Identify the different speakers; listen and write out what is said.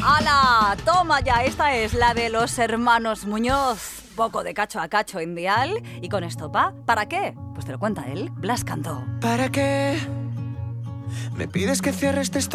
Speaker 1: ¡Hala! Toma ya, esta es la de los hermanos Muñoz. Poco de cacho a cacho en Dial. Y con esto, ¿para qué? Pues te lo cuenta él, Blas cantó.
Speaker 2: ¿Para qué me pides que cierre esta historia?